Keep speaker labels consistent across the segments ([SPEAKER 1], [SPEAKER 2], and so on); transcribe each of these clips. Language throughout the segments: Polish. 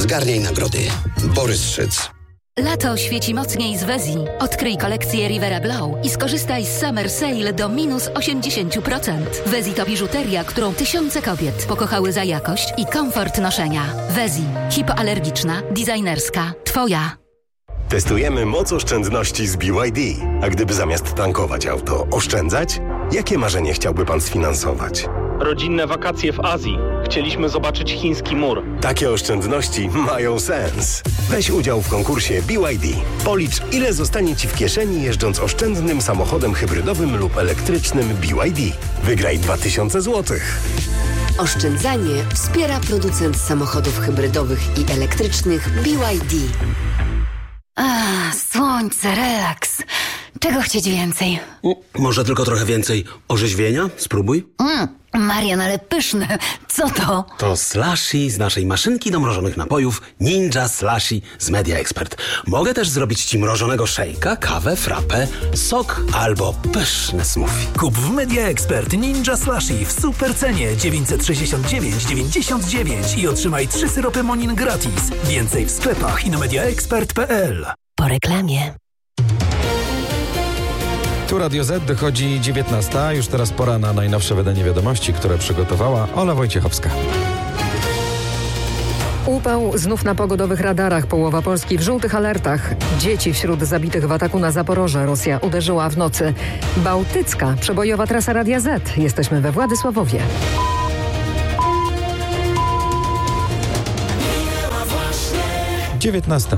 [SPEAKER 1] Zgarniaj nagrody. Borys Szyc.
[SPEAKER 2] Lato świeci mocniej z Wezji. Odkryj kolekcję Rivera Glow i skorzystaj z Summer Sale do minus 80%. Wezji to biżuteria, którą tysiące kobiet pokochały za jakość i komfort noszenia. Wezji. Hipoalergiczna, designerska. Twoja.
[SPEAKER 3] Testujemy moc oszczędności z BYD. A gdyby zamiast tankować auto oszczędzać? Jakie marzenie chciałby pan sfinansować?
[SPEAKER 4] Rodzinne wakacje w Azji. Chcieliśmy zobaczyć chiński mur.
[SPEAKER 3] Takie oszczędności mają sens. Weź udział w konkursie BYD. Policz, ile zostanie Ci w kieszeni jeżdżąc oszczędnym samochodem hybrydowym lub elektrycznym BYD. Wygraj 2000 zł.
[SPEAKER 5] Oszczędzanie wspiera producent samochodów hybrydowych i elektrycznych BYD.
[SPEAKER 2] Słońce, relaks. Czego chcieć więcej?
[SPEAKER 6] Może tylko trochę więcej orzeźwienia? Spróbuj.
[SPEAKER 2] Marian, ale pyszne. Co to?
[SPEAKER 6] To slushy z naszej maszynki do mrożonych napojów Ninja Slushy z Media Expert. Mogę też zrobić Ci mrożonego szejka, kawę, frappę, sok albo pyszne smoothie.
[SPEAKER 7] Kup w Media Expert Ninja Slushy w super cenie 969,99 i otrzymaj 3 syropy Monin gratis. Więcej w sklepach i na mediaexpert.pl.
[SPEAKER 2] Po reklamie.
[SPEAKER 8] Tu Radio Z, dochodzi 19. Już teraz pora na najnowsze wydanie wiadomości, które przygotowała Ola Wojciechowska.
[SPEAKER 9] Upał znów na pogodowych radarach. Połowa Polski w żółtych alertach. Dzieci wśród zabitych w ataku na Zaporoże. Rosja uderzyła w nocy. Bałtycka, przebojowa trasa Radia Z. Jesteśmy we Władysławowie.
[SPEAKER 8] Dziewiętnasta.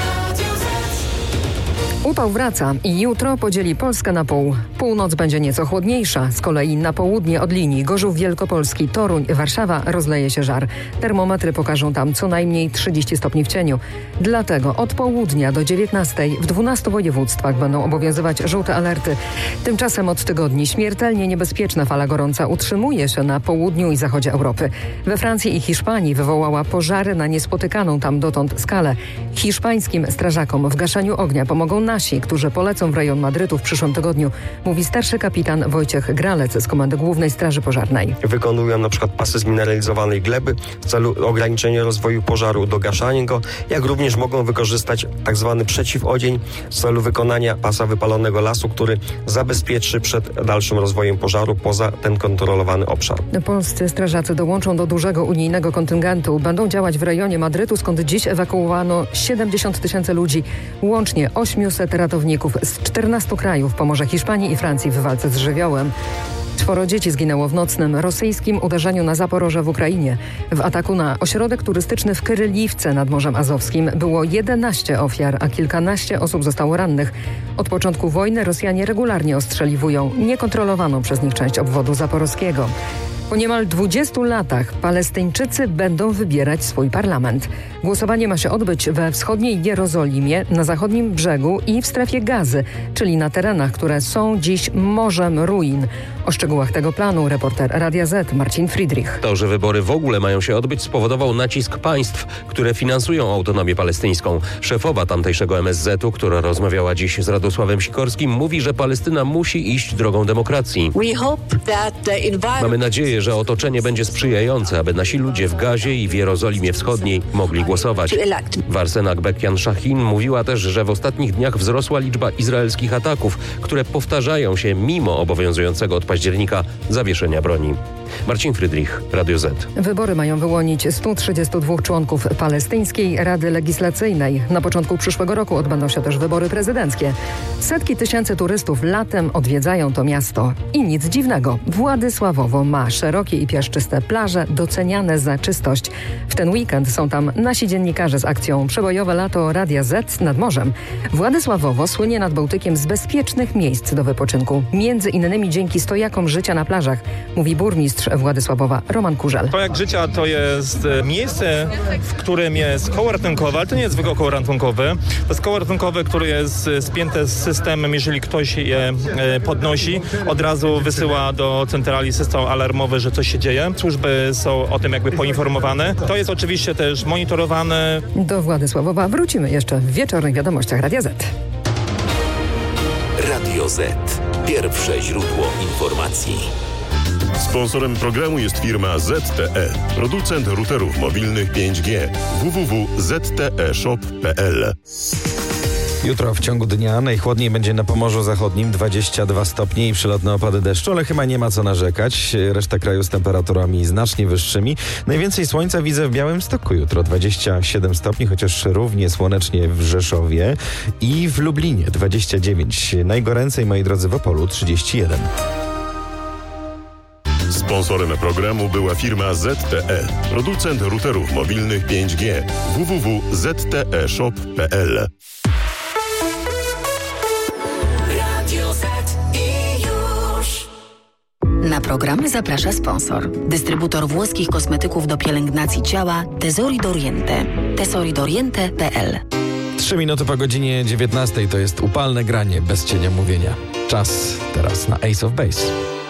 [SPEAKER 9] Upał wraca i jutro podzieli Polskę na pół. Północ będzie nieco chłodniejsza. Z kolei na południe od linii Gorzów Wielkopolski, Toruń, Warszawa rozleje się żar. Termometry pokażą tam co najmniej 30 stopni w cieniu. Dlatego od południa do 19 w 12 województwach będą obowiązywać żółte alerty. Tymczasem od tygodni śmiertelnie niebezpieczna fala gorąca utrzymuje się na południu i zachodzie Europy. We Francji i Hiszpanii wywołała pożary na niespotykaną tam dotąd skalę. Hiszpańskim strażakom w gaszeniu ognia pomogą nasi, którzy polecą w rejon Madrytu w przyszłym tygodniu, mówi starszy kapitan Wojciech Gralec z Komendy Głównej Straży Pożarnej.
[SPEAKER 10] Wykonują na przykład pasy zmineralizowanej gleby w celu ograniczenia rozwoju pożaru, dogaszania go, jak również mogą wykorzystać tzw. przeciwodzień w celu wykonania pasa wypalonego lasu, który zabezpieczy przed dalszym rozwojem pożaru poza ten kontrolowany obszar.
[SPEAKER 9] Polscy strażacy dołączą do dużego unijnego kontyngentu. Będą działać w rejonie Madrytu, skąd dziś ewakuowano 70 000 ludzi. Łącznie 800 ratowników z 14 krajów pomoże Hiszpanii i Francji w walce z żywiołem. 4 dzieci zginęło w nocnym rosyjskim uderzeniu na Zaporoże w Ukrainie. W ataku na ośrodek turystyczny w Kyryliwce nad Morzem Azowskim było 11 ofiar, a kilkanaście osób zostało rannych. Od początku wojny Rosjanie regularnie ostrzeliwują niekontrolowaną przez nich część obwodu zaporowskiego. Po niemal 20 latach Palestyńczycy będą wybierać swój parlament. Głosowanie ma się odbyć we wschodniej Jerozolimie, na zachodnim brzegu i w strefie Gazy, czyli na terenach, które są dziś morzem ruin. O szczegółach tego planu reporter Radia Z Marcin Friedrich.
[SPEAKER 11] To, że wybory w ogóle mają się odbyć, spowodował nacisk państw, które finansują autonomię palestyńską. Szefowa tamtejszego MSZ-u, która rozmawiała dziś z Radosławem Sikorskim, mówi, że Palestyna musi iść drogą demokracji. Mamy nadzieję, że otoczenie będzie sprzyjające, aby nasi ludzie w Gazie i w Jerozolimie Wschodniej mogli głosować. Warsen Akbekian-Shahin mówiła też, że w ostatnich dniach wzrosła liczba izraelskich ataków, które powtarzają się mimo obowiązującego od października zawieszenia broni. Marcin Friedrich, Radio Z.
[SPEAKER 9] Wybory mają wyłonić 132 członków Palestyńskiej Rady Legislacyjnej. Na początku przyszłego roku odbędą się też wybory prezydenckie. Setki tysięcy turystów latem odwiedzają to miasto. I nic dziwnego, Władysławowo ma szerokie i piaszczyste plaże doceniane za czystość. W ten weekend są tam nasi dziennikarze z akcją Przebojowe lato Radia Z nad morzem. Władysławowo słynie nad Bałtykiem z bezpiecznych miejsc do wypoczynku. Między innymi dzięki stojakom życia na plażach, mówi burmistrz Władysławowa Roman Kurzel.
[SPEAKER 12] Stojak życia to jest miejsce, w którym jest koło ratunkowe, ale to nie jest zwykłe koło ratunkowe. To jest koło ratunkowe, które jest spięte z systemem, jeżeli ktoś je podnosi, od razu wysyła do centrali system alarmowy, że coś się dzieje. Służby są o tym jakby poinformowane. To jest oczywiście też monitorowane.
[SPEAKER 9] Do Władysławowa wrócimy jeszcze w wieczornych wiadomościach Radia Z.
[SPEAKER 13] Radio Z. Pierwsze źródło informacji. Sponsorem programu jest firma ZTE, producent routerów mobilnych 5G. www.zteshop.pl.
[SPEAKER 8] Jutro w ciągu dnia najchłodniej będzie na Pomorzu Zachodnim, 22 stopnie i przelotne opady deszczu, ale chyba nie ma co narzekać. Reszta kraju z temperaturami znacznie wyższymi. Najwięcej słońca widzę w Białymstoku jutro, 27 stopni, chociaż równie słonecznie w Rzeszowie i w Lublinie 29. Najgoręcej, moi drodzy, w Opolu 31.
[SPEAKER 13] Sponsorem programu była firma ZTE, producent routerów mobilnych 5G. www.zteshop.pl.
[SPEAKER 14] Na program zaprasza sponsor. Dystrybutor włoskich kosmetyków do pielęgnacji ciała Tesori d'Oriente. tesoridoriente.pl.
[SPEAKER 8] 3 minuty po godzinie 19 to jest upalne granie bez cienia mówienia. Czas teraz na Ace of Base.